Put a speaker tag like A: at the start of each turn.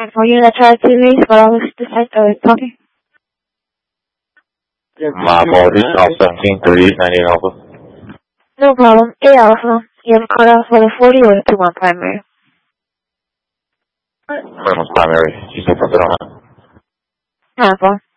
A: Were you going to try 2 weeks while I was talking?
B: My apologies, South 1730, 98 Alpha.
A: No problem. 8 Alpha. You have a cutoff for the 40 or the 2-1 primary?
B: First primary. You said something on that?
A: Alpha.